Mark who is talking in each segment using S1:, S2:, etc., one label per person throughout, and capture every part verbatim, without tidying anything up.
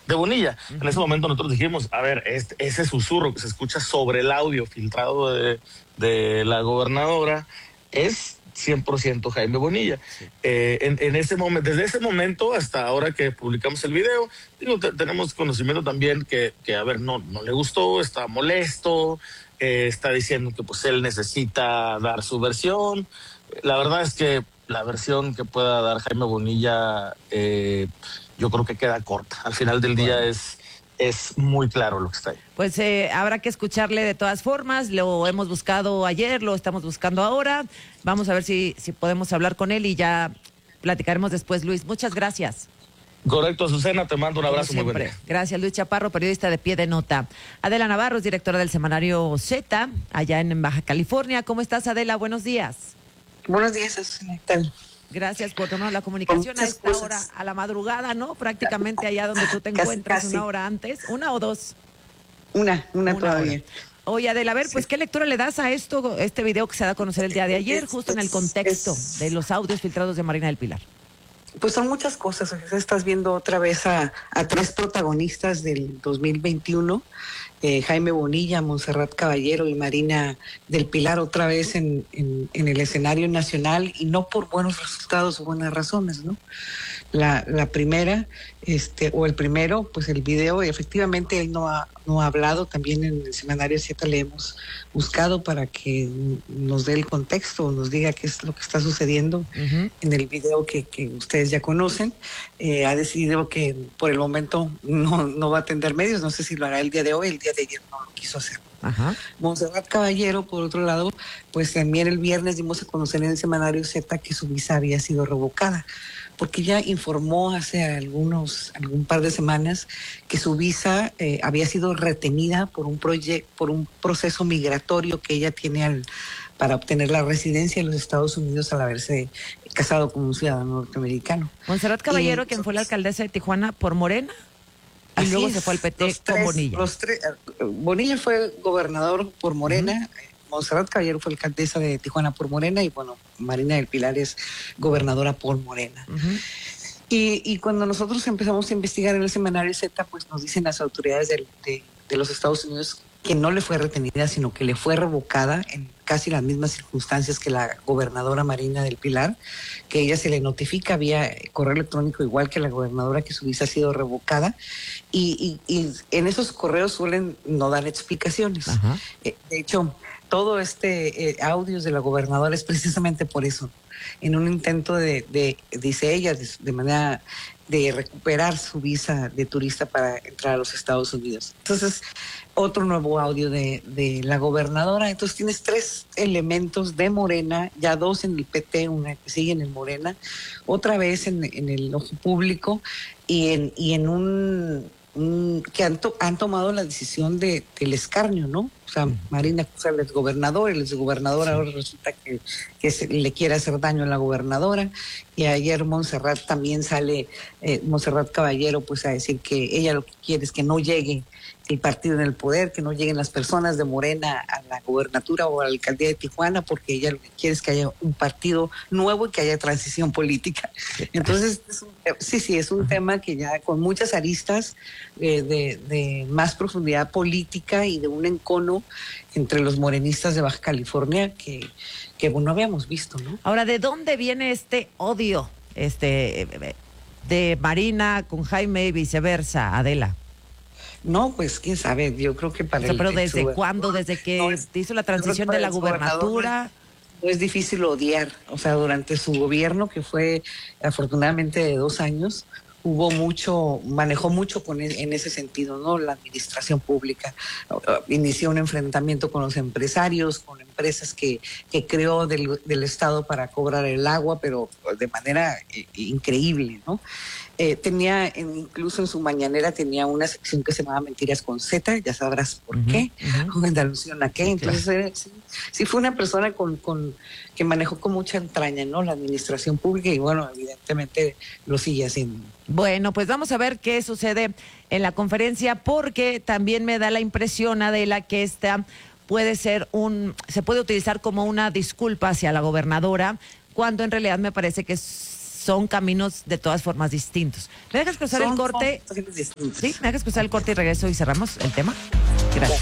S1: de Bonilla.
S2: Uh-huh.
S1: En ese momento nosotros dijimos, a ver, este, ese susurro que se escucha sobre el audio filtrado de, de la gobernadora es cien por ciento Jaime Bonilla. Sí. Eh, en, en ese momento, desde ese momento hasta ahora que publicamos el video, digo, te, tenemos conocimiento también que, que a ver, no, no le gustó, está molesto, eh, está diciendo que pues él necesita dar su versión. La verdad es que la versión que pueda dar Jaime Bonilla, eh, yo creo que queda corta. Al final del día bueno. es... es muy claro lo que está ahí.
S2: Pues eh, habrá que escucharle de todas formas, lo hemos buscado ayer, lo estamos buscando ahora, vamos a ver si, si podemos hablar con él y ya platicaremos después, Luis. Muchas gracias.
S1: Correcto, Azucena, te mando un abrazo muy bueno.
S2: Gracias, Luis Chaparro, periodista de Pie de Nota. Adela Navarro es directora del semanario Z, allá en Baja California. ¿Cómo estás, Adela? Buenos días.
S3: Buenos días, Azucena. ¿Qué tal?
S2: Gracias por tomar la comunicación a esta cosas. hora, a la madrugada, ¿no? Prácticamente allá donde tú te encuentras, casi, casi. una hora antes. ¿Una o dos?
S3: Una, una, una todavía. Hora.
S2: Oye, Adela, a ver, sí. pues, ¿qué lectura le das a esto, este video que se da a conocer el día de ayer, es, justo es, en el contexto es, de los audios filtrados de Marina del Pilar?
S3: Pues son muchas cosas. Estás viendo otra vez a, a tres protagonistas del dos mil veintiuno, eh, Jaime Bonilla, Montserrat Caballero y Marina del Pilar, otra vez en, en, en el escenario nacional, y no por buenos resultados o buenas razones, ¿no? La, la primera, este, o el primero, pues el video, efectivamente él no ha, no ha hablado. También en el semanario Z le hemos buscado para que nos dé el contexto, nos diga qué es lo que está sucediendo uh-huh. en el video que, que ustedes ya conocen. Eh, ha decidido que por el momento no, no va a atender medios, no sé si lo hará el día de hoy, el día de ayer no lo quiso hacer.
S2: Ajá.
S3: Montserrat Caballero, por otro lado, pues también el viernes dimos a conocer en el semanario Z que su visa había sido revocada, porque ya informó hace algunos, algún par de semanas que su visa eh, había sido retenida por un proyecto, por un proceso migratorio que ella tiene al, para obtener la residencia en los Estados Unidos al haberse casado con un ciudadano norteamericano.
S2: Montserrat Caballero, y, quien fue la alcaldesa de Tijuana por Morena, y
S3: así
S2: luego
S3: es,
S2: se fue al P T
S3: los
S2: con
S3: tres,
S2: Bonilla.
S3: Los tres, Bonilla fue gobernador por Morena, uh-huh. Montserrat Caballero fue alcaldesa de Tijuana por Morena, y bueno, Marina del Pilar es gobernadora por Morena.
S2: Uh-huh.
S3: Y, y cuando nosotros empezamos a investigar en el semanario Z, pues nos dicen las autoridades de, de, de los Estados Unidos que no le fue retenida, sino que le fue revocada en casi las mismas circunstancias que la gobernadora Marina del Pilar, que ella se le notifica vía correo electrónico, igual que la gobernadora, que su visa ha sido revocada, y, y, y en esos correos suelen no dar explicaciones. Eh, de hecho, todo este eh, audios de la gobernadora es precisamente por eso, en un intento de, de dice ella, de, de manera de recuperar su visa de turista para entrar a los Estados Unidos. Entonces, otro nuevo audio de, de la gobernadora. Entonces tienes tres elementos de Morena, ya dos en el P T, una que sigue en el Morena, otra vez en, en el ojo público, y en, y en un... que han, to, han tomado la decisión de, del escarnio, ¿no? O sea, Marina acusa al exgobernador, el exgobernador sí. ahora resulta que, que se, le quiere hacer daño a la gobernadora, y ayer Montserrat también sale, eh, Montserrat Caballero, pues a decir que ella lo que quiere es que no llegue el partido en el poder, que no lleguen las personas de Morena a la gobernatura o a la alcaldía de Tijuana, porque ella lo que quiere es que haya un partido nuevo y que haya transición política. Entonces, es un, sí, sí, es un uh-huh. tema que ya con muchas aristas eh, de, de más profundidad política y de un encono entre los morenistas de Baja California que, que no habíamos visto, ¿no?
S2: Ahora, ¿de dónde viene este odio este de Marina con Jaime y viceversa, Adela?
S3: No, pues quién sabe, yo creo que para
S2: o sea,
S3: el
S2: pero ¿desde cuándo? ¿Desde que no es, hizo la transición de la gubernatura?
S3: No es difícil odiar, o sea, durante su gobierno, que fue afortunadamente de dos años, hubo mucho, manejó mucho con el, en ese sentido, ¿no? La administración pública uh, inició un enfrentamiento con los empresarios, con empresas que, que creó del, del Estado para cobrar el agua, pero de manera eh, increíble, ¿no? Eh, tenía, en, incluso en su mañanera tenía una sección que se llamaba Mentiras con Z, ya sabrás por uh-huh, qué, uh-huh. o en alusión a qué. Entonces, claro. eh, sí, sí fue una persona con, con que manejó con mucha entraña, ¿no? La administración pública, y bueno, evidentemente lo sigue haciendo.
S2: Bueno, pues vamos a ver qué sucede en la conferencia, porque también me da la impresión, Adela, que esta puede ser un, se puede utilizar como una disculpa hacia la gobernadora, cuando en realidad me parece que es son caminos de todas formas distintos. ¿Me dejas cruzar
S3: Son
S2: el corte?
S3: caminos distintos.
S2: Sí, me dejas cruzar el corte y regreso y cerramos el tema. Gracias.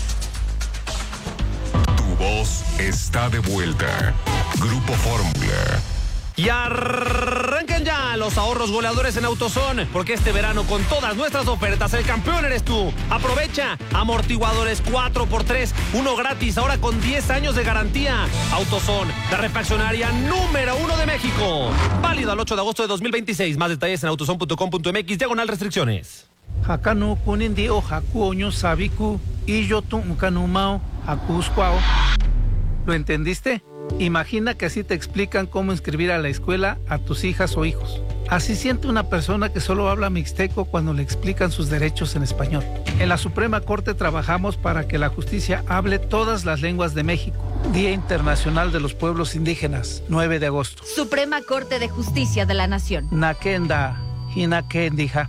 S4: Tu voz está de vuelta. Grupo Fórmula.
S5: Y arranquen ya los ahorros goleadores en AutoZone, porque este verano con todas nuestras ofertas el campeón eres tú. Aprovecha amortiguadores cuatro por tres, uno gratis, ahora con diez años de garantía. AutoZone, la refaccionaria número uno de México. Válido al ocho de agosto de dos mil veintiséis. Más detalles en autozone punto com punto m x, diagonal restricciones.
S6: Hakanu kunindi o haku oño sabiku y yo tu mao hakuskwao. ¿Lo entendiste? Imagina que así te explican cómo inscribir a la escuela a tus hijas o hijos. Así siente una persona que solo habla mixteco cuando le explican sus derechos en español. En la Suprema Corte trabajamos para que la justicia hable todas las lenguas de México. Día Internacional de los Pueblos Indígenas, nueve de agosto.
S7: Suprema Corte de Justicia de la Nación.
S6: Nakenda, Hinakendija.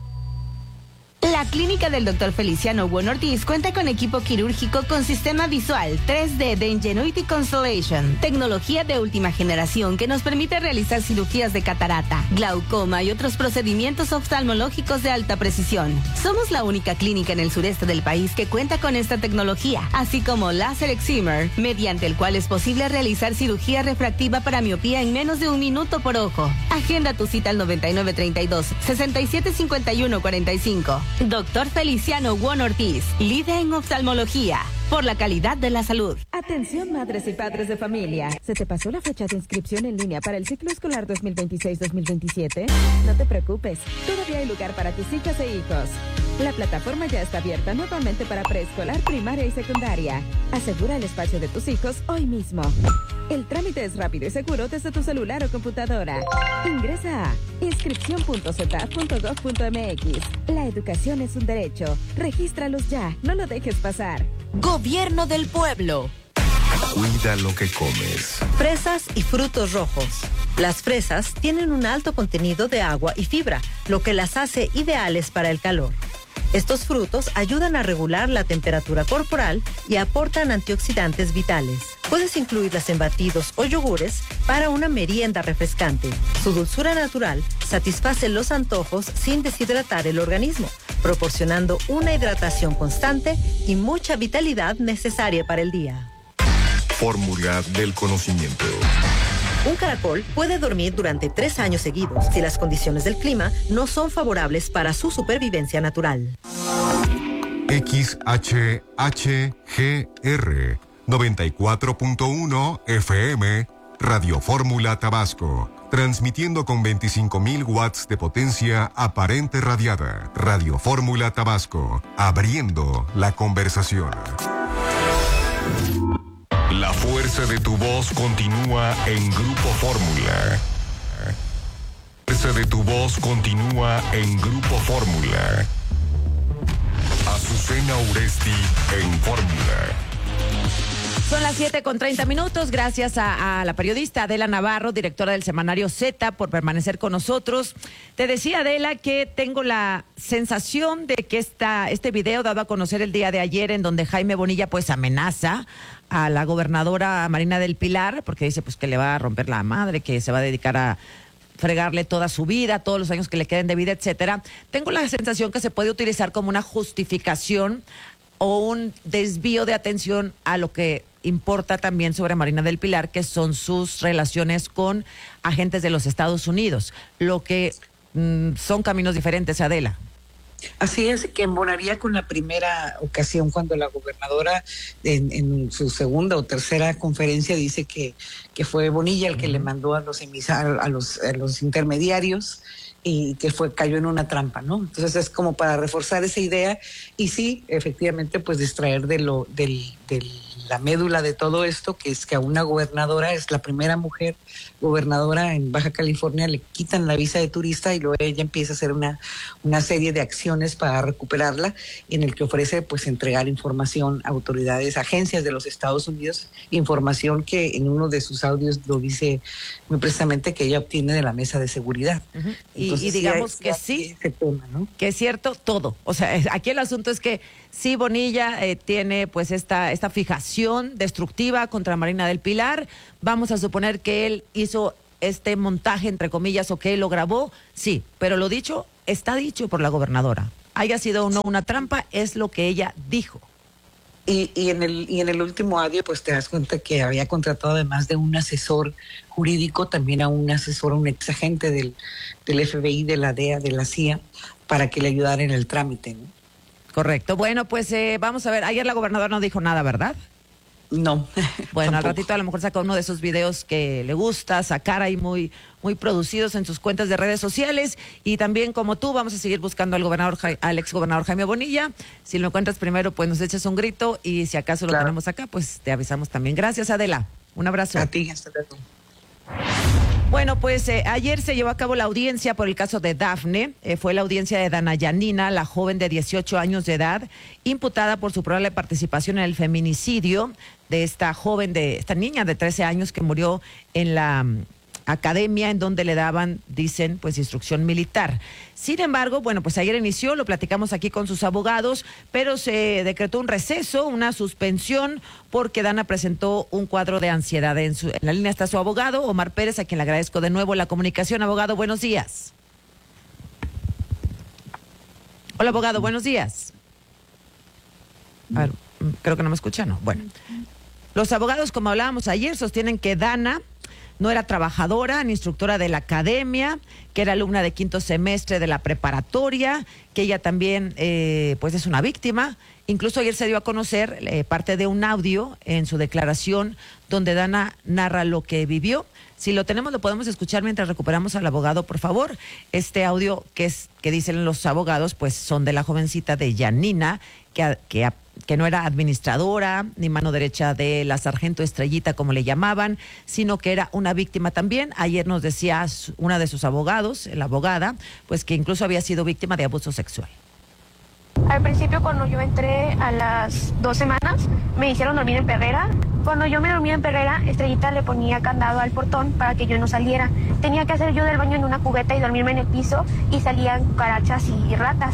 S8: La clínica del doctor Feliciano Bueno Ortiz cuenta con equipo quirúrgico con sistema visual tres D de Ingenuity Constellation, tecnología de última generación que nos permite realizar cirugías de catarata, glaucoma y otros procedimientos oftalmológicos de alta precisión. Somos la única clínica en el sureste del país que cuenta con esta tecnología, así como láser excimer, mediante el cual es posible realizar cirugía refractiva para miopía en menos de un minuto por ojo. Agenda tu cita al noventa y nueve treinta y dos, sesenta y siete cincuenta y uno cuarenta y cinco. Doctor Feliciano Bueno Ortiz, líder en oftalmología, por la calidad de la salud.
S9: Atención madres y padres de familia. ¿Se te pasó la fecha de inscripción en línea para el ciclo escolar dos mil veintiséis dos mil veintisiete? No te preocupes, todavía hay lugar para tus hijas e hijos. La plataforma ya está abierta nuevamente para preescolar, primaria y secundaria. Asegura el espacio de tus hijos hoy mismo. El trámite es rápido y seguro desde tu celular o computadora. Ingresa a inscripción punto z a f punto gov punto m x. La educación es un derecho. Regístralos ya, no lo dejes pasar.
S7: Gobierno del Pueblo.
S4: Cuida lo que comes.
S10: Fresas y frutos rojos. Las fresas tienen un alto contenido de agua y fibra, lo que las hace ideales para el calor. Estos frutos ayudan a regular la temperatura corporal y aportan antioxidantes vitales. Puedes incluirlas en batidos o yogures para una merienda refrescante. Su dulzura natural satisface los antojos sin deshidratar el organismo, proporcionando una hidratación constante y mucha vitalidad necesaria para el día.
S4: Fórmula del conocimiento.
S10: Un caracol puede dormir durante tres años seguidos si las condiciones del clima no son favorables para su supervivencia natural.
S4: X H H G R noventa y cuatro punto uno F M Radio Fórmula Tabasco, transmitiendo con veinticinco mil watts de potencia aparente radiada. Radio Fórmula Tabasco, abriendo la conversación. La fuerza de tu voz continúa en Grupo Fórmula. La fuerza de tu voz continúa en Grupo Fórmula. Azucena Uresti en Fórmula.
S2: Son las siete con treinta minutos. Gracias a, a la periodista Adela Navarro, directora del semanario Z, por permanecer con nosotros. Te decía, Adela, que tengo la sensación de que esta, este video dado a conocer el día de ayer, en donde Jaime Bonilla pues amenaza a la gobernadora Marina del Pilar, porque dice pues que le va a romper la madre, que se va a dedicar a fregarle toda su vida, todos los años que le queden de vida, etcétera. Tengo la sensación que se puede utilizar como una justificación o un desvío de atención a lo que importa también sobre Marina del Pilar, que son sus relaciones con agentes de los Estados Unidos, lo que mmm, son caminos diferentes, Adela.
S3: Así es, que embonaría con la primera ocasión cuando la gobernadora en, en su segunda o tercera conferencia dice que, que fue Bonilla el que uh-huh. le mandó a los, emisa- a los, a los intermediarios y que fue cayó en una trampa, ¿no? Entonces es como para reforzar esa idea y sí, efectivamente, pues distraer de lo del, del la médula de todo esto, que es que a una gobernadora, es la primera mujer gobernadora en Baja California, le quitan la visa de turista y luego ella empieza a hacer una, una serie de acciones para recuperarla, en el que ofrece pues entregar información a autoridades, agencias de los Estados Unidos, información que en uno de sus audios lo dice muy precisamente que ella obtiene de la mesa de seguridad.
S2: Uh-huh. Y,
S3: Entonces,
S2: y digamos
S3: sí,
S2: que
S3: sí,
S2: sí,
S3: tema, ¿no?
S2: que es cierto todo. O sea, aquí el asunto es que sí, Bonilla eh, tiene pues esta, esta fijación destructiva contra Marina del Pilar. Vamos a suponer que él hizo este montaje, entre comillas, o que él lo grabó, sí, pero lo dicho está dicho por la gobernadora. Haya sido o no una trampa, es lo que ella dijo.
S3: Y, y, en el, y en el último audio, pues te das cuenta que había contratado además de un asesor jurídico, también a un asesor, un ex agente del, del F B I, de la D E A, de la C I A, para que le ayudara en el trámite, ¿no?
S2: Correcto. Bueno, pues eh, vamos a ver. Ayer la gobernadora no dijo nada, ¿verdad?
S3: No.
S2: Bueno,
S3: tampoco.
S2: al ratito a lo mejor saca uno de esos videos que le gusta sacar ahí muy, muy producidos en sus cuentas de redes sociales. Y también, como tú, vamos a seguir buscando al gobernador, al ex gobernador Jaime Bonilla. Si lo encuentras primero, pues nos echas un grito. Y si acaso lo
S3: Claro.
S2: tenemos acá, pues te avisamos también. Gracias, Adela. Un abrazo.
S3: A ti, hasta luego.
S2: Bueno, pues eh, ayer se llevó a cabo la audiencia por el caso de Dafne. Eh, fue la audiencia de Dana Yanina, la joven de dieciocho años de edad, imputada por su probable participación en el feminicidio de esta joven, de esta niña de trece años que murió en la um, academia en donde le daban, dicen, pues instrucción militar. Sin embargo, bueno, pues ayer inició, lo platicamos aquí con sus abogados, pero se decretó un receso, una suspensión, porque Dana presentó un cuadro de ansiedad. En, su, en la línea está su abogado, Omar Pérez, a quien le agradezco de nuevo la comunicación. Abogado, buenos días. Hola, abogado, buenos días. A ver, creo que no me escucha, ¿no? Bueno, los abogados, como hablábamos ayer, sostienen que Dana no era trabajadora ni instructora de la academia, que era alumna de quinto semestre de la preparatoria, que ella también eh, pues es una víctima. Incluso ayer se dio a conocer eh, parte de un audio en su declaración donde Dana narra lo que vivió. Si lo tenemos, lo podemos escuchar mientras recuperamos al abogado, por favor. Este audio que es que dicen los abogados, pues son de la jovencita de Yanina, que, que, que no era administradora ni mano derecha de la sargento Estrellita, como le llamaban, sino que era una víctima también. Ayer nos decía una de sus abogados, la abogada, pues que incluso había sido víctima de abuso sexual.
S11: Al principio, cuando yo entré a las dos semanas, me hicieron dormir en perrera. Cuando yo me dormía en perrera, Estrellita le ponía candado al portón para que yo no saliera. Tenía que hacer yo del baño en una cubeta y dormirme en el piso, y salían cucarachas y ratas.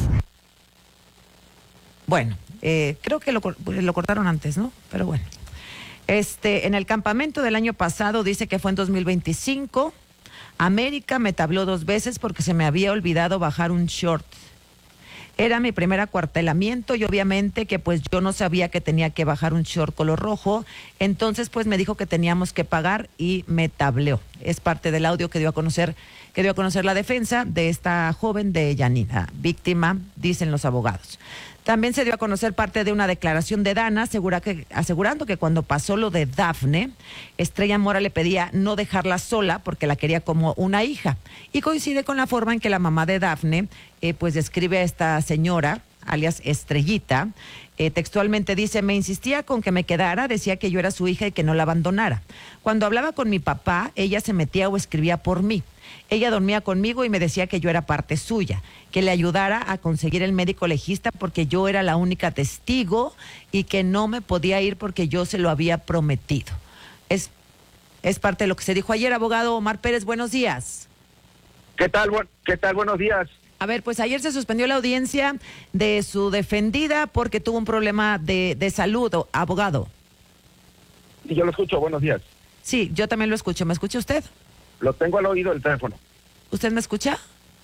S2: Bueno, eh, creo que lo, lo cortaron antes, ¿no? Pero bueno. Este, en el campamento del año pasado, dice que fue en dos mil veinticinco, América me tabló dos veces porque se me había olvidado bajar un short. Era mi primer acuartelamiento y obviamente que pues yo no sabía que tenía que bajar un short color rojo, entonces pues me dijo que teníamos que pagar y me tableó. Es parte del audio que dio a conocer, que dio a conocer la defensa de esta joven de Yanina, víctima, dicen los abogados. También se dio a conocer parte de una declaración de Dana, asegura que, asegurando que cuando pasó lo de Dafne, Estrella Mora le pedía no dejarla sola porque la quería como una hija. Y coincide con la forma en que la mamá de Dafne eh, pues describe a esta señora, alias Estrellita. Eh, textualmente dice, me insistía con que me quedara, decía que yo era su hija y que no la abandonara. Cuando hablaba con mi papá, ella se metía o escribía por mí. Ella dormía conmigo y me decía que yo era parte suya, que le ayudara a conseguir el médico legista porque yo era la única testigo y que no me podía ir porque yo se lo había prometido. Es, es parte de lo que se dijo ayer, abogado Omar Pérez, buenos días.
S12: ¿Qué tal? ¿Qué tal? Buenos días.
S2: A ver, pues ayer se suspendió la audiencia de su defendida porque tuvo un problema de, de salud, abogado.
S12: Sí, yo lo escucho, buenos días.
S2: Sí, yo también lo escucho. ¿Me escucha usted?
S12: Lo tengo al oído del teléfono.
S2: ¿Usted me escucha?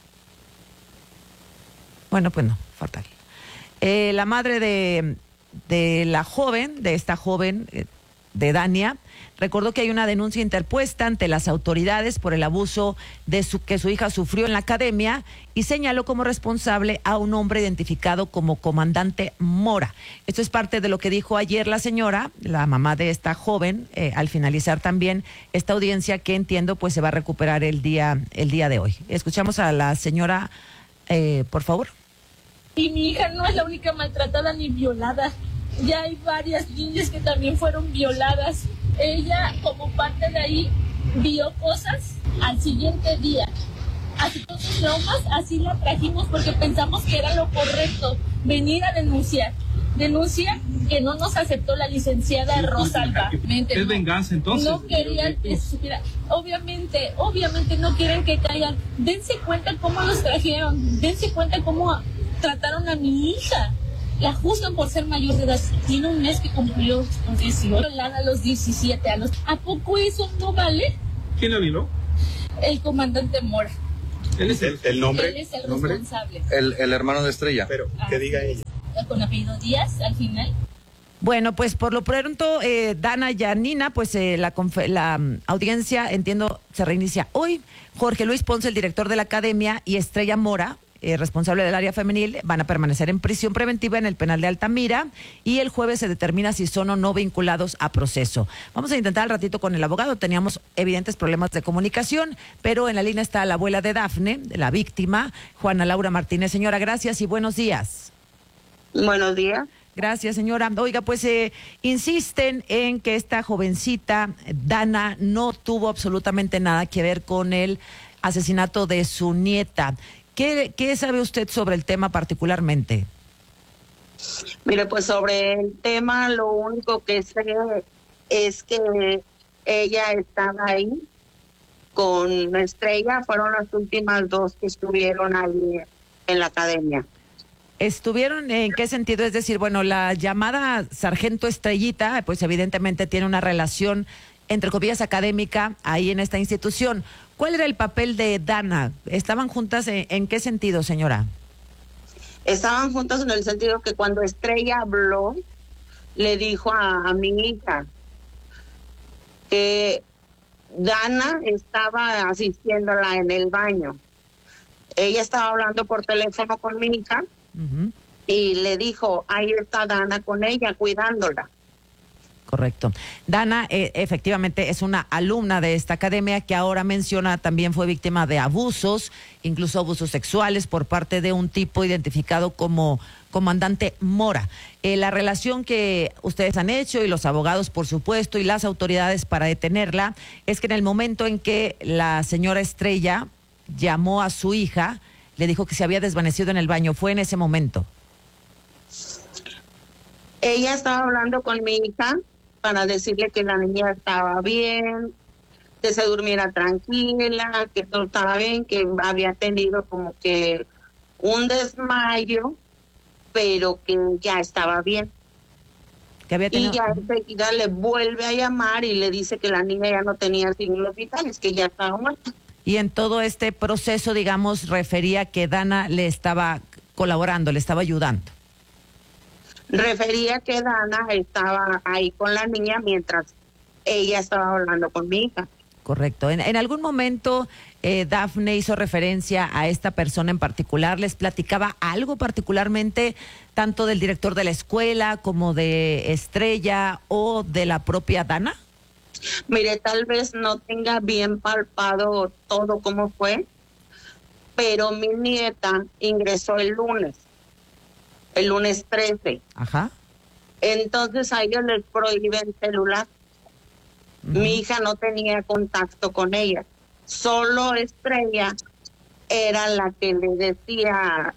S2: Bueno, pues no, fatal. Eh, la madre de, de la joven, de esta joven, eh, de Dania, recordó que hay una denuncia interpuesta ante las autoridades por el abuso de su, que su hija sufrió en la academia y señaló como responsable a un hombre identificado como comandante Mora. Esto es parte de lo que dijo ayer la señora, la mamá de esta joven, eh, al finalizar también esta audiencia que entiendo pues se va a recuperar el día, el día de hoy. Escuchamos a la señora, eh, por favor.
S13: Y mi hija no es la única maltratada ni violada. Ya hay varias niñas que también fueron violadas. Ella, como parte de ahí, vio cosas al siguiente día. Así con sus traumas, así la trajimos porque pensamos que era lo correcto, venir a denunciar. Denuncia que no nos aceptó la licenciada Rosalba.
S14: ¿Es venganza entonces?
S13: No querían que se supiera. Obviamente, obviamente no quieren que caigan. Dense cuenta cómo los trajeron, dense cuenta cómo trataron a mi hija. La juzgan por ser mayor de edad. Tiene un mes que cumplió los dieciocho, a los diecisiete años. ¿A poco eso no vale?
S14: ¿Quién la violó?
S13: El comandante Mora.
S14: ¿Él es el, el nombre?
S13: Él es el
S14: ¿Nombre?
S13: responsable.
S14: El, el hermano de Estrella. Pero,
S13: Ah,
S14: que diga ella.
S13: Con apellido Díaz al final.
S2: Bueno, pues por lo pronto, eh, Dana Yanina, pues eh, la, confe- la um, audiencia, entiendo, se reinicia hoy. Jorge Luis Ponce, el director de la academia, y Estrella Mora, eh, responsable del área femenil, van a permanecer en prisión preventiva en el penal de Altamira y el jueves se determina si son o no vinculados a proceso. Vamos a intentar al ratito con el abogado. Teníamos evidentes problemas de comunicación, pero en la línea está la abuela de Dafne, la víctima, Juana Laura Martínez. Señora, gracias y buenos días.
S15: Buenos días.
S2: Gracias, señora. Oiga, pues eh, insisten en que esta jovencita, Dana, no tuvo absolutamente nada que ver con el asesinato de su nieta. ¿Qué, qué sabe usted sobre el tema particularmente?
S15: Mire, pues sobre el tema lo único que sé es que ella estaba ahí con Estrella, fueron las últimas dos que estuvieron ahí en la academia.
S2: ¿Estuvieron en qué sentido? Es decir, bueno, la llamada Sargento Estrellita, pues evidentemente tiene una relación, entre comillas, académica ahí en esta institución. ¿Cuál era el papel de Dana? ¿Estaban juntas en, en qué sentido, señora?
S15: Estaban juntas en el sentido que cuando Estrella habló, le dijo a, a mi hija que Dana estaba asistiéndola en el baño. Ella estaba hablando por teléfono con mi hija. Uh-huh. Y le dijo, ahí está Dana con ella, cuidándola.
S2: Correcto. Dana eh, efectivamente es una alumna de esta academia que ahora menciona también fue víctima de abusos, incluso abusos sexuales por parte de un tipo identificado como comandante Mora. Eh, la relación que ustedes han hecho y los abogados, por supuesto, y las autoridades para detenerla, es que en el momento en que la señora Estrella llamó a su hija, le dijo que se había desvanecido en el baño. ¿Fue en ese momento?
S15: Ella estaba hablando con mi hija para decirle que la niña estaba bien, que se durmiera tranquila, que todo estaba bien, que había tenido como que un desmayo, pero que ya estaba bien.
S2: Que había tenido...
S15: Y ya enseguida le vuelve a llamar y le dice que la niña ya no tenía signos vitales, que ya estaba muerta.
S2: Y en todo este proceso, digamos, refería que Dana le estaba colaborando, le estaba ayudando.
S15: Refería que Dana estaba ahí con la niña mientras ella estaba hablando con mi hija.
S2: Correcto. En, en algún momento eh, Dafne hizo referencia a esta persona en particular. ¿Les platicaba algo particularmente, tanto del director de la escuela como de Estrella o de la propia Dana?
S15: Mire, tal vez no tenga bien palpado todo cómo fue, pero mi nieta ingresó el lunes, el lunes trece.
S2: Ajá.
S15: Entonces a ellos les prohíben celular. Uh-huh. Mi hija no tenía contacto con ella. Solo Estrella era la que le decía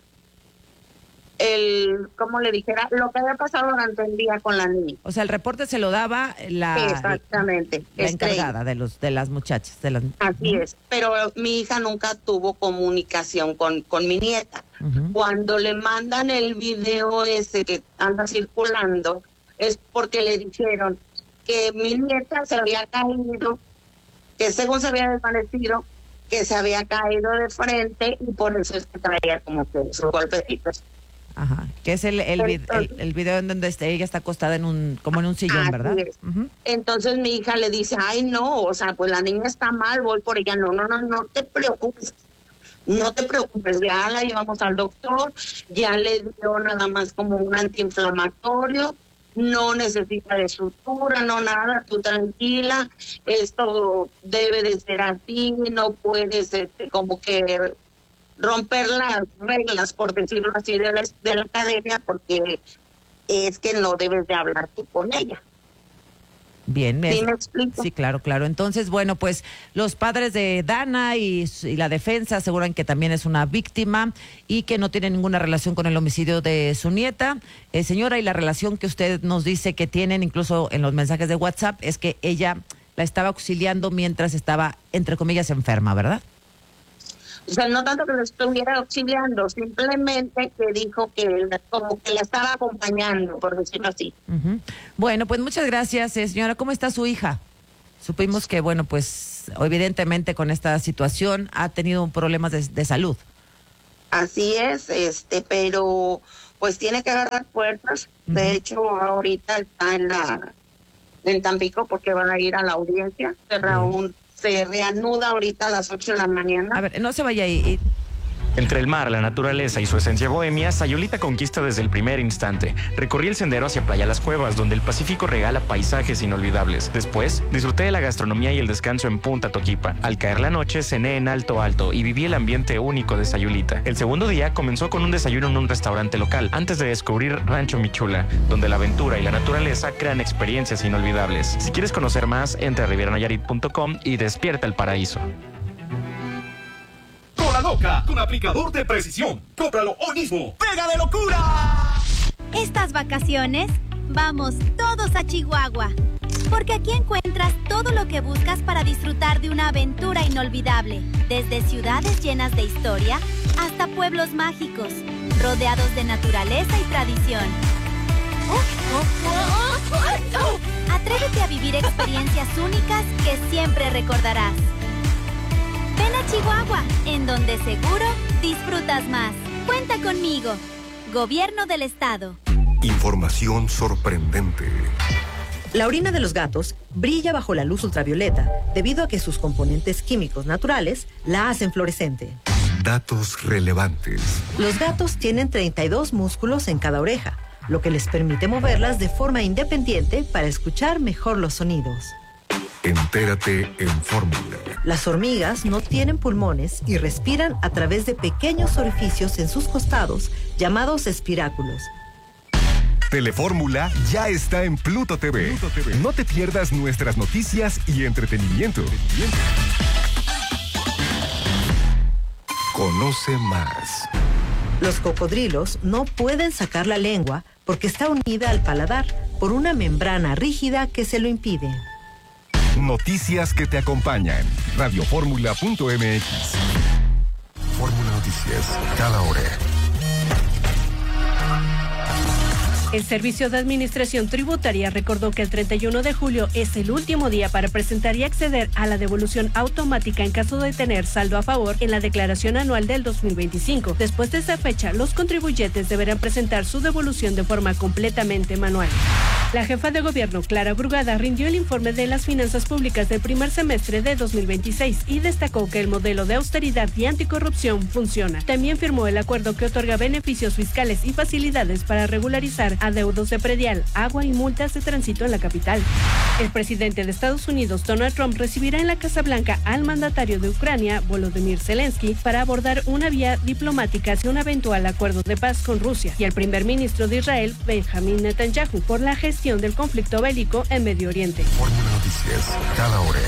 S15: el, como le dijera, lo que había pasado durante el día con la niña.
S2: O sea, el reporte se lo daba la,
S15: Exactamente,
S2: la
S15: Estrella.
S2: encargada de los de las muchachas. De las...
S15: Así uh-huh. es, pero mi hija nunca tuvo comunicación con, con mi nieta. Uh-huh. Cuando le mandan el video ese que anda circulando, es porque le dijeron que mi nieta se había caído, que según se había desvanecido, que se había caído de frente y por eso es que traía como que sus golpecitos.
S2: Ajá, que es el el,
S15: Entonces,
S2: el, el video en donde este, ella está acostada en un como en un sillón, ¿verdad?
S15: Uh-huh. Entonces mi hija le dice, ay no, o sea, pues la niña está mal, voy por ella. No, no, no, no te preocupes, no te preocupes, ya la llevamos al doctor, ya le dio nada más como un antiinflamatorio, no necesita de sutura, no nada, tú tranquila, esto debe de ser así, no puedes este, como que romper las reglas, por decirlo así, de la, de la academia, porque es que no debes de hablar tú con ella.
S2: Bien,
S15: ¿Sí me explico?
S2: Sí, claro, claro. Entonces, bueno, pues los padres de Dana y, y la defensa aseguran que también es una víctima y que no tiene ninguna relación con el homicidio de su nieta. Eh, señora, y la relación que usted nos dice que tienen, incluso en los mensajes de WhatsApp, es que ella la estaba auxiliando mientras estaba, entre comillas, enferma, ¿verdad?
S15: O sea, no tanto que lo estuviera auxiliando, simplemente que dijo que como que la estaba acompañando, por decirlo así.
S2: Uh-huh. Bueno, pues muchas gracias, eh, señora. ¿Cómo está su hija? Supimos que, bueno, pues evidentemente con esta situación ha tenido problemas de, de salud.
S15: Así es, este, pero pues tiene que agarrar fuerzas. Uh-huh. De hecho, ahorita está en la en Tampico porque va a ir a la audiencia. Se, uh-huh. se reanuda ahorita a las ocho de la mañana.
S2: A ver, no se vaya ahí.
S16: Entre el mar, la naturaleza y su esencia bohemia, Sayulita conquista desde el primer instante. Recorrí el sendero hacia Playa Las Cuevas, donde el Pacífico regala paisajes inolvidables. Después, disfruté de la gastronomía y el descanso en Punta Toquipa. Al caer la noche, cené en Alto Alto y viví el ambiente único de Sayulita. El segundo día comenzó con un desayuno en un restaurante local, antes de descubrir Rancho Michula, donde la aventura y la naturaleza crean experiencias inolvidables. Si quieres conocer más, entra a riviera nayarit punto com y despierta el paraíso.
S17: Cola Loca, con aplicador de precisión. Cómpralo hoy mismo. ¡Pega de locura!
S18: Estas vacaciones, vamos todos a Chihuahua. Porque aquí encuentras todo lo que buscas para disfrutar de una aventura inolvidable. Desde ciudades llenas de historia hasta pueblos mágicos, rodeados de naturaleza y tradición. Atrévete a vivir experiencias únicas que siempre recordarás. Ven a Chihuahua, en donde seguro disfrutas más. Cuenta conmigo. Gobierno del Estado.
S4: Información sorprendente.
S10: La orina de los gatos brilla bajo la luz ultravioleta debido a que sus componentes químicos naturales la hacen fluorescente.
S4: Datos relevantes.
S10: Los gatos tienen treinta y dos músculos en cada oreja, lo que les permite moverlas de forma independiente para escuchar mejor los sonidos.
S4: Entérate en Fórmula.
S10: Las hormigas no tienen pulmones y respiran a través de pequeños orificios en sus costados llamados espiráculos.
S4: Telefórmula ya está en Pluto T V. Pluto T V. No te pierdas nuestras noticias y entretenimiento. Conoce más.
S10: Los cocodrilos no pueden sacar la lengua porque está unida al paladar por una membrana rígida que se lo impide.
S4: Noticias que te acompañan. radioformula punto m x. Fórmula Noticias, cada hora.
S19: El Servicio de Administración Tributaria recordó que el treinta y uno de julio es el último día para presentar y acceder a la devolución automática en caso de tener saldo a favor en la declaración anual del dos mil veinticinco. Después de esa fecha, los contribuyentes deberán presentar su devolución de forma completamente manual. La jefa de gobierno, Clara Brugada, rindió el informe de las finanzas públicas del primer semestre de dos mil veintiséis y destacó que el modelo de austeridad y anticorrupción funciona. También firmó el acuerdo que otorga beneficios fiscales y facilidades para regularizar adeudos de predial, agua y multas de tránsito en la capital. El presidente de Estados Unidos, Donald Trump, recibirá en la Casa Blanca al mandatario de Ucrania, Volodymyr Zelensky, para abordar una vía diplomática hacia un eventual acuerdo de paz con Rusia, y al primer ministro de Israel, Benjamín Netanyahu, por la gestión del conflicto bélico en Medio Oriente.
S4: Fórmula Noticias, cada hora.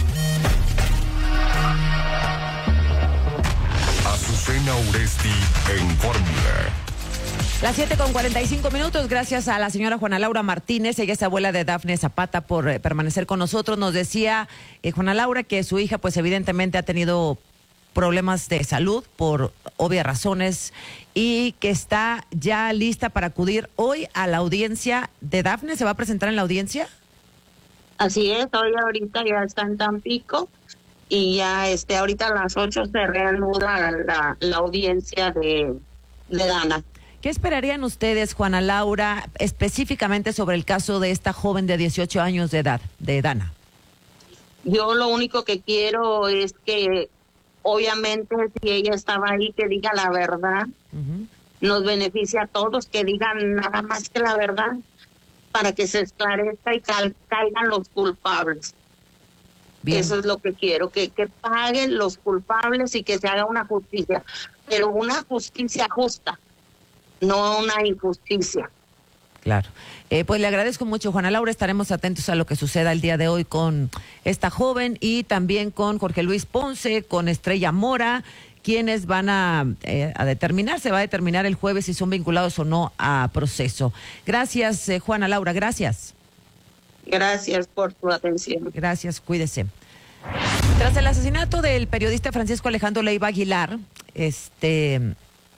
S4: Azucena Uresti en Fórmula.
S2: Las siete con cuarenta y cinco minutos, gracias a la señora Juana Laura Martínez, ella es abuela de Dafne Zapata, por eh, permanecer con nosotros. Nos decía eh, Juana Laura que su hija pues evidentemente ha tenido problemas de salud por obvias razones y que está ya lista para acudir hoy a la audiencia de Dafne. ¿Se va a presentar en la audiencia?
S15: Así es, hoy ahorita ya está en Tampico y ya este ahorita a las ocho se reanuda la, la audiencia de, de Dana.
S2: ¿Qué esperarían ustedes, Juana Laura, específicamente sobre el caso de esta joven de dieciocho años de edad, de Dana?
S15: Yo lo único que quiero es que, obviamente, si ella estaba ahí, que diga la verdad. Uh-huh. Nos beneficia a todos, que digan nada más que la verdad, para que se esclarezca y cal- caigan los culpables. Bien. Eso es lo que quiero, que, que paguen los culpables y que se haga una justicia, pero una justicia justa. No una injusticia.
S2: Claro. Eh, pues le agradezco mucho, Juana Laura. Estaremos atentos a lo que suceda el día de hoy con esta joven y también con Jorge Luis Ponce, con Estrella Mora, quienes van a, eh, a determinar, se va a determinar el jueves si son vinculados o no a proceso. Gracias, eh, Juana Laura, gracias.
S15: Gracias por tu atención.
S2: Gracias, cuídese. Tras el asesinato del periodista Francisco Alejandro Leiva Aguilar, este...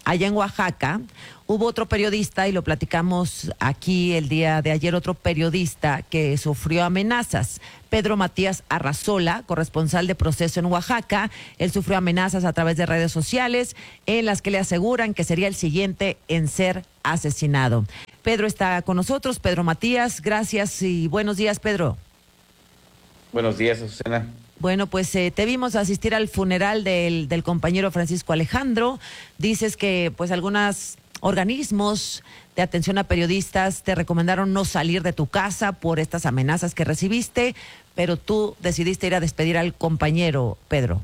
S2: allá en Oaxaca, hubo otro periodista, y lo platicamos aquí el día de ayer, otro periodista que sufrió amenazas. Pedro Matías Arrazola, corresponsal de Proceso en Oaxaca, él sufrió amenazas a través de redes sociales en las que le aseguran que sería el siguiente en ser asesinado. Pedro está con nosotros. Pedro Matías, gracias y buenos días, Pedro.
S20: Buenos días, Susana.
S2: Bueno, pues eh, te vimos asistir al funeral del, del compañero Francisco Alejandro. Dices que pues algunos organismos de atención a periodistas te recomendaron no salir de tu casa por estas amenazas que recibiste, pero tú decidiste ir a despedir al compañero, Pedro.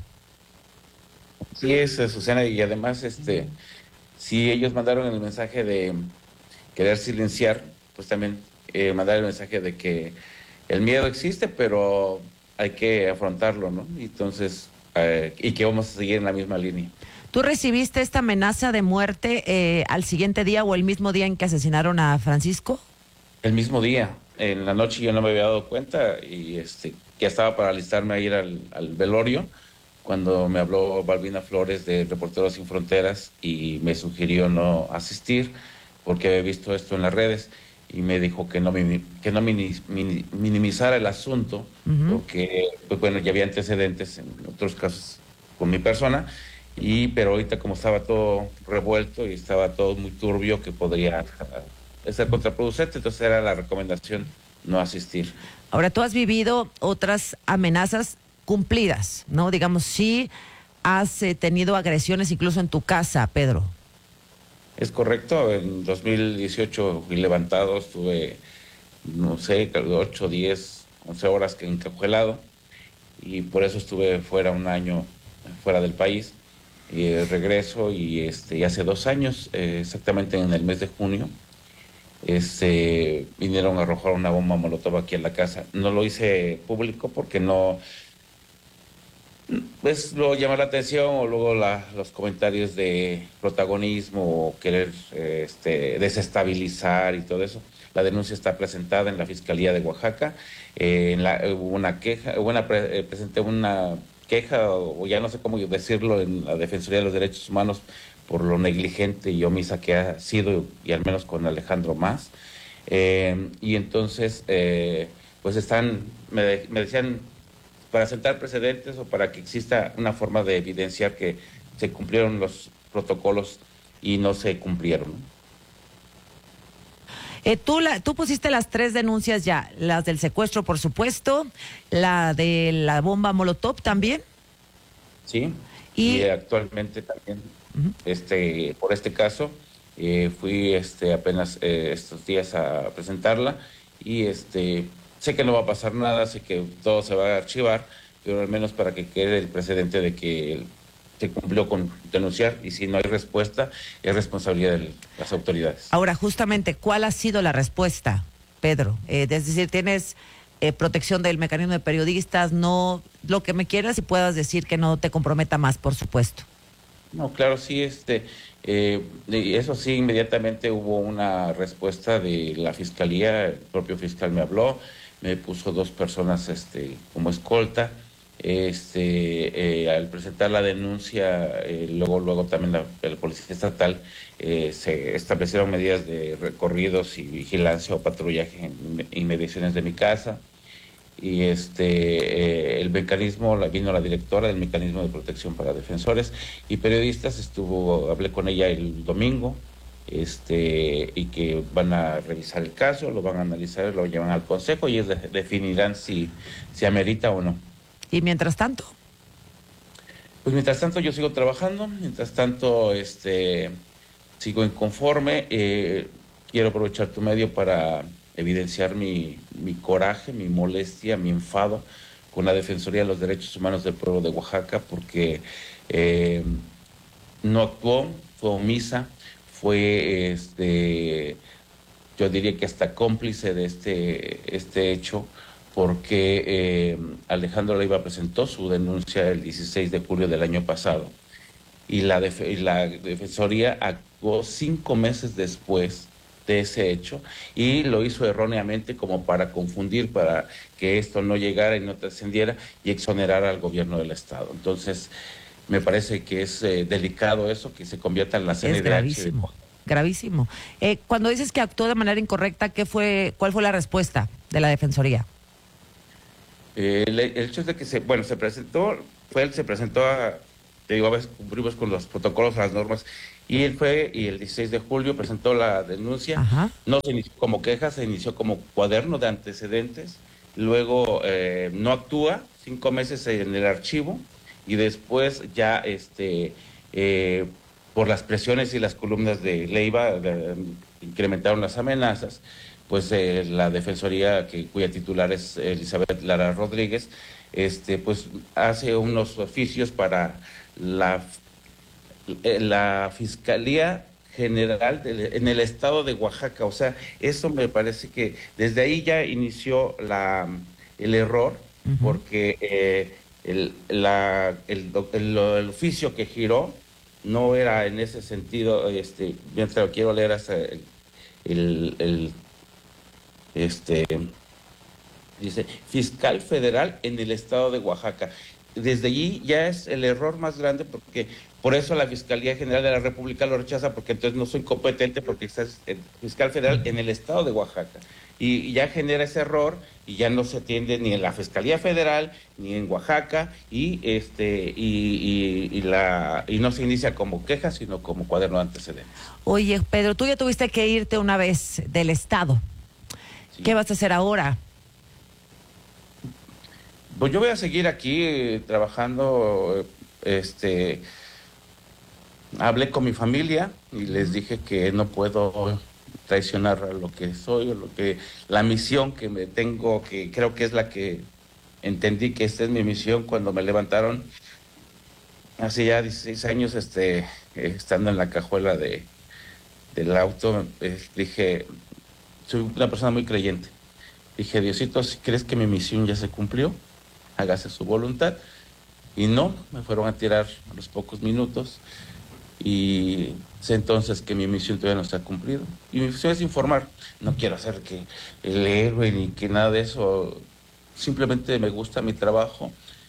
S20: Sí es, Susana, y además, este, si ellos mandaron el mensaje de querer silenciar, pues también eh, mandar el mensaje de que el miedo existe, pero hay que afrontarlo, ¿no? Entonces, eh, y que vamos a seguir en la misma línea.
S2: ¿Tú recibiste esta amenaza de muerte eh, al siguiente día o el mismo día en que asesinaron a Francisco?
S20: El mismo día. En la noche yo no me había dado cuenta y este ya estaba para alistarme a ir al, al velorio cuando me habló Balbina Flores de Reporteros Sin Fronteras y me sugirió no asistir porque había visto esto en las redes y me dijo que no, que no minimizara el asunto, uh-huh. porque pues, bueno, ya había antecedentes en otros casos con mi persona. Y pero ahorita como estaba todo revuelto y estaba todo muy turbio, que podría ser contraproducente, entonces era la recomendación no asistir.
S2: Ahora, tú has vivido otras amenazas cumplidas, ¿no? Digamos, sí has eh, tenido agresiones incluso en tu casa, Pedro.
S20: Es correcto, en dos mil dieciocho fui levantado, estuve, no sé, ocho, diez, once horas encajuelado y por eso estuve fuera un año, fuera del país. Y eh, regreso y este y hace dos años, eh, exactamente en el mes de junio, este, vinieron a arrojar una bomba molotov aquí en la casa. No lo hice público porque no, pues luego llama la atención o luego la, los comentarios de protagonismo o querer eh, este, desestabilizar y todo eso. La denuncia está presentada en la Fiscalía de Oaxaca. Eh, en la, hubo una queja, hubo una pre, eh, presenté una queja, o ya no sé cómo decirlo, en la Defensoría de los Derechos Humanos por lo negligente y omisa que ha sido, y al menos con Alejandro más. Eh, y entonces, eh, pues están, me, me decían, para sentar precedentes o para que exista una forma de evidenciar que se cumplieron los protocolos y no se cumplieron.
S2: Eh, tú, la, tú pusiste las tres denuncias ya, las del secuestro, por supuesto, la de la bomba molotov también.
S20: Sí, y, y actualmente también, uh-huh. este, por este caso, eh, fui este, apenas eh, estos días a presentarla y este, sé que no va a pasar nada, sé que todo se va a archivar, pero al menos para que quede el precedente de que el, se cumplió con denunciar y si no hay respuesta es responsabilidad de las autoridades.
S2: Ahora, justamente, ¿cuál ha sido la respuesta, Pedro? Eh, es decir, tienes eh, protección del mecanismo de periodistas, no lo que me quieras y puedas decir que no te comprometa más, por supuesto.
S20: No, claro, sí, este, eh, eso sí, inmediatamente hubo una respuesta de la fiscalía, el propio fiscal me habló, me puso dos personas este, como escolta. Este, eh, al presentar la denuncia, eh, luego luego también la, la Policía Estatal eh, se establecieron medidas de recorridos y vigilancia o patrullaje en inmediaciones de mi casa y este eh, el mecanismo, la, vino la directora del mecanismo de protección para defensores y periodistas, estuvo, hablé con ella el domingo, este y que van a revisar el caso, lo van a analizar, lo llevan al consejo y ellos de, definirán si, si amerita o no.
S2: ¿Y mientras tanto?
S20: Pues mientras tanto yo sigo trabajando, mientras tanto este sigo inconforme, eh, quiero aprovechar tu medio para evidenciar mi, mi coraje, mi molestia, mi enfado con la Defensoría de los Derechos Humanos del Pueblo de Oaxaca, porque eh, no actuó, fue omisa, fue, este, yo diría que hasta cómplice de este, este hecho, porque eh, Alejandro Leiva presentó su denuncia el dieciséis de julio del año pasado y la, def y la Defensoría actuó cinco meses después de ese hecho y lo hizo erróneamente como para confundir, para que esto no llegara y no trascendiera y exonerara al gobierno del Estado. Entonces, me parece que es eh, delicado eso, que se convierta en la C N D H.
S2: Es gravísimo, gravísimo. Eh, cuando dices que actuó de manera incorrecta, ¿qué fue, ¿cuál fue la respuesta de la Defensoría?
S20: Eh, el, el hecho es de que se, bueno, se presentó, fue él se presentó a, te digo, a veces cumplimos con los protocolos, las normas, y él fue, y el dieciséis de julio presentó la denuncia.
S2: Ajá.
S20: No se inició como queja, se inició como cuaderno de antecedentes, luego eh, no actúa, cinco meses en el archivo, y después ya, este, eh, por las presiones y las columnas de Leiva, de, incrementaron las amenazas, pues eh, la Defensoría, que, cuya titular es Elizabeth Lara Rodríguez, este, pues hace unos oficios para la, la Fiscalía General de, en el estado de Oaxaca. O sea, eso me parece que desde ahí ya inició la, el error, uh-huh. porque eh, el, la, el, el, el oficio que giró no era en ese sentido, este, mientras quiero leer hasta el, el, el este dice fiscal federal en el estado de Oaxaca. Desde allí ya es el error más grande, porque por eso la Fiscalía General de la República lo rechaza, porque entonces no soy competente, porque estás el fiscal federal en el estado de Oaxaca, y, y ya genera ese error, y ya no se atiende ni en la Fiscalía Federal ni en Oaxaca, y este y, y, y la y no se inicia como queja, sino como cuaderno de antecedentes.
S2: Oye, Pedro, tú ya tuviste que irte una vez del estado. Sí. ¿Qué vas a hacer ahora?
S20: Pues yo voy a seguir aquí eh, trabajando. Este, hablé con mi familia y les dije que no puedo traicionar a lo que soy, o lo que la misión que me tengo, que creo que es la que entendí que esta es mi misión cuando me levantaron hace ya dieciséis años, este, eh, estando en la cajuela de del auto. Eh, dije, soy una persona muy creyente. Dije, Diosito, si crees que mi misión ya se cumplió, hágase su voluntad. Y no, me fueron a tirar a los pocos minutos, y sé entonces que mi misión todavía no se ha cumplido. Y mi misión es informar. No quiero hacer que el héroe ni que nada de eso. Simplemente me gusta mi trabajo,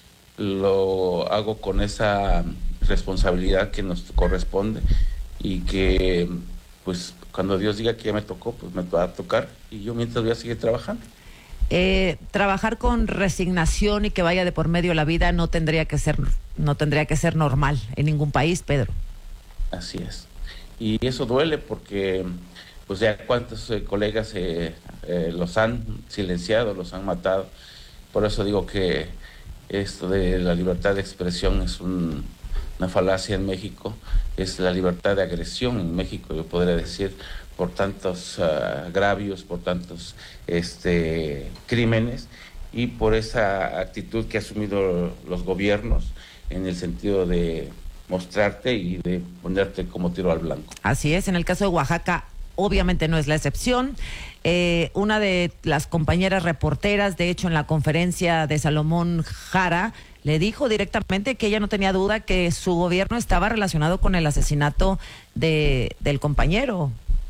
S20: lo hago con esa responsabilidad que nos corresponde, y que pues cuando Dios diga que ya me tocó, pues me va a tocar, y yo mientras voy a seguir trabajando.
S2: Eh, trabajar con resignación y que vaya de por medio la vida no tendría que ser no tendría que ser normal en ningún país, Pedro.
S20: Así es. Y eso duele, porque pues ya cuántos eh, colegas eh, eh, los han silenciado, los han matado. Por eso digo que esto de la libertad de expresión es un, una falacia en México. Es la libertad de agresión en México, yo podría decir, por tantos uh, agravios, por tantos este, crímenes, y por esa actitud que han asumido los gobiernos en el sentido de mostrarte y de ponerte como tiro al blanco.
S2: Así es, en el caso de Oaxaca obviamente no es la excepción. Eh, una de las compañeras reporteras, de hecho en la conferencia de Salomón Jara, le dijo directamente que ella no tenía duda que su gobierno estaba relacionado con el asesinato de, del compañero.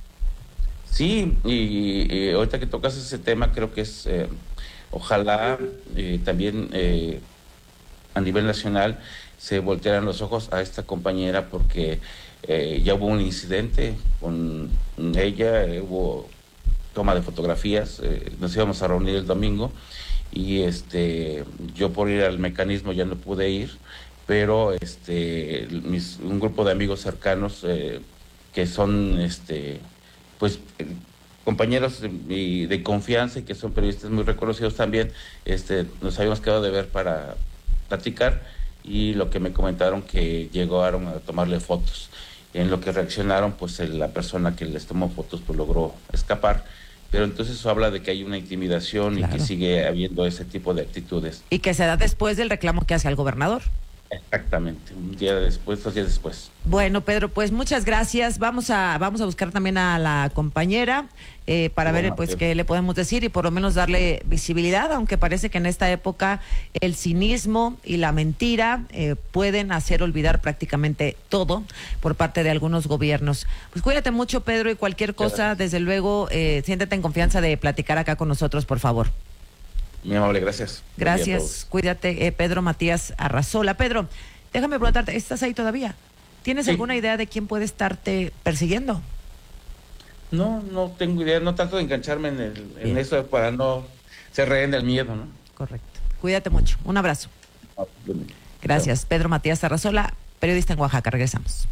S20: Sí, y, y ahorita que tocas ese tema, creo que es, eh, ojalá eh, también eh, a nivel nacional se voltearan los ojos a esta compañera, porque eh, ya hubo un incidente con ella, eh, hubo toma de fotografías, eh, nos íbamos a reunir el domingo, y este yo por ir al mecanismo ya no pude ir, pero este mis, un grupo de amigos cercanos eh, que son este pues eh, compañeros de, de confianza, y que son periodistas muy reconocidos también, este nos habíamos quedado de ver para platicar, y lo que me comentaron que llegaron a tomarle fotos. En lo que reaccionaron, pues la persona que les tomó fotos pues logró escapar. Pero entonces eso habla de que hay una intimidación, claro, y que sigue habiendo ese tipo de actitudes.
S2: Y que se da después del reclamo que hace al gobernador.
S20: Exactamente, un día después, dos días después.
S2: Bueno, Pedro, pues muchas gracias. Vamos a vamos a buscar también a la compañera eh, para bueno, ver pues qué le podemos decir, y por lo menos darle visibilidad, aunque parece que en esta época el cinismo y la mentira eh, pueden hacer olvidar prácticamente todo por parte de algunos gobiernos. Pues cuídate mucho, Pedro, y cualquier cosa, gracias. Desde luego, eh, siéntete en confianza de platicar acá con nosotros, por favor.
S20: Muy amable, gracias.
S2: Gracias, cuídate, eh, Pedro Matías Arrazola. Pedro, déjame preguntarte, ¿estás ahí todavía? ¿Tienes
S20: Sí.
S2: alguna idea de quién puede estarte persiguiendo?
S20: No, no tengo idea, no trato de engancharme en, el, en eso para no ser rehén del miedo, ¿no?
S2: Correcto. Cuídate mucho. Un abrazo. Gracias. Pedro Matías Arrazola, periodista en Oaxaca. Regresamos.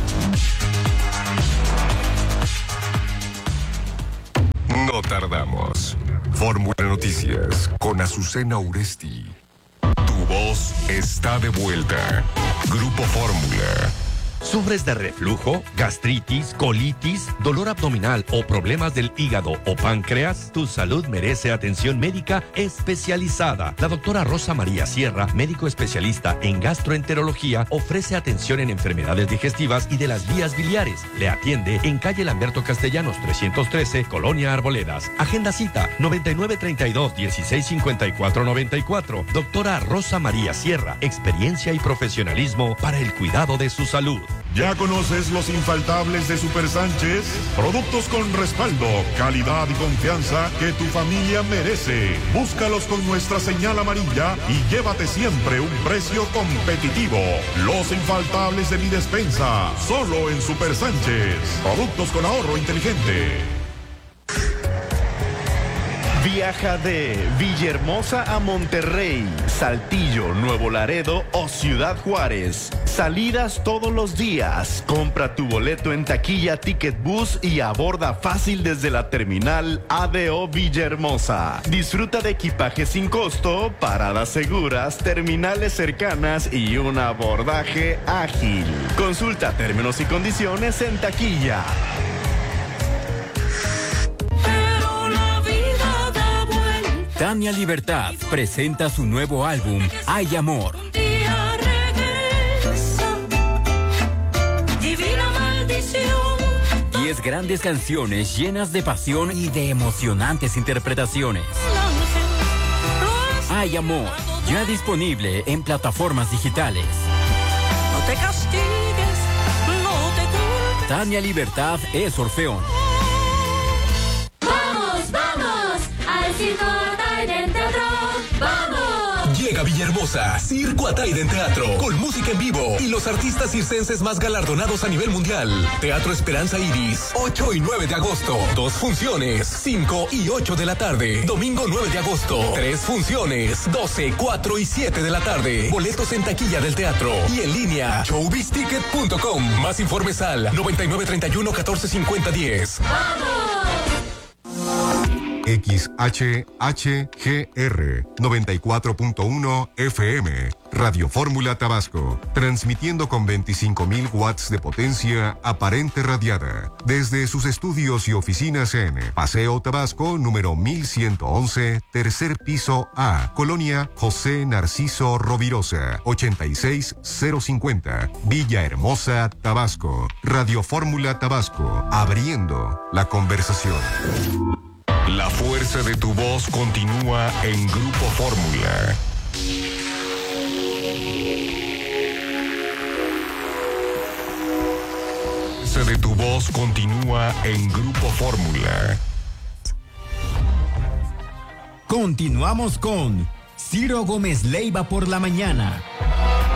S4: No tardamos. Fórmula Noticias con Azucena Uresti. Tu voz está de vuelta. Grupo Fórmula.
S21: ¿Sufres de reflujo, gastritis, colitis, dolor abdominal o problemas del hígado o páncreas? Tu salud merece atención médica especializada. La doctora Rosa María Sierra, médico especialista en gastroenterología, ofrece atención en enfermedades digestivas y de las vías biliares. Le atiende en calle Lamberto Castellanos trescientos trece, Colonia Arboledas. Agenda cita noventa y nueve treinta y dos, dieciséis cincuenta y cuatro noventa y cuatro. Doctora Rosa María Sierra, experiencia y profesionalismo para el cuidado de su salud.
S22: ¿Ya conoces los infaltables de Super Sánchez? Productos con respaldo, calidad y confianza que tu familia merece. Búscalos con nuestra señal amarilla y llévate siempre un precio competitivo. Los infaltables de mi despensa, solo en Super Sánchez. Productos con ahorro inteligente.
S23: Viaja de Villahermosa a Monterrey, Saltillo, Nuevo Laredo o Ciudad Juárez. Salidas todos los días. Compra tu boleto en taquilla Ticket Bus y aborda fácil desde la terminal A D O Villahermosa. Disfruta de equipaje sin costo, paradas seguras, terminales cercanas y un abordaje ágil. Consulta términos y condiciones en taquilla.
S24: Tania Libertad presenta su nuevo álbum, Hay Amor. Diez grandes canciones llenas de pasión y de emocionantes interpretaciones. Hay Amor, ya disponible en plataformas digitales.
S25: No te castigues, no te culpes.
S24: Tania Libertad es Orfeón.
S25: ¡Vamos, vamos! ¡Al circo Ataide Teatro! ¡Vamos!
S17: Llega a Villahermosa, Circo Ataide Teatro, con música en vivo y los artistas circenses más galardonados a nivel mundial. Teatro Esperanza Iris, ocho y nueve de agosto. Dos funciones, cinco y ocho de la tarde. Domingo nueve de agosto. Tres funciones, doce, cuatro y siete de la tarde. Boletos en taquilla del teatro y en línea, showbiz ticket punto com. Más informes al noventa y nueve treinta y uno catorce cincuenta diez.
S4: X H H G R noventa y cuatro punto uno F M, Radio Fórmula Tabasco, transmitiendo con veinticinco mil watts de potencia aparente radiada, desde sus estudios y oficinas en Paseo Tabasco, número mil ciento once, tercer piso A, Colonia José Narciso Rovirosa, ochenta y seis cero cincuenta, Villahermosa, Tabasco. Radio Fórmula Tabasco, abriendo la conversación. La fuerza de tu voz continúa en Grupo Fórmula. La fuerza de tu voz continúa en Grupo Fórmula.
S24: Continuamos con Ciro Gómez Leiva por la mañana.